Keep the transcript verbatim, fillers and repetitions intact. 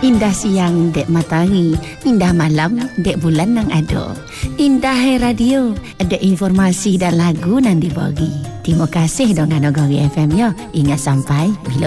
Indah siang dek matahari, indah malam dek bulan nang ado. Indah hai radio, ada informasi dan lagu nang dibagi. Terima kasih dengan Nagari F M ya. Ingat sampai bila